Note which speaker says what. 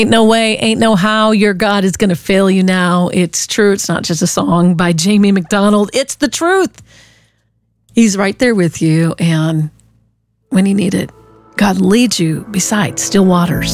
Speaker 1: Ain't no way, ain't no how your God is going to fail you now. It's true. It's not just a song by Jamie McDonald. It's the truth. He's right there with you. And when you need it, God leads you beside still waters.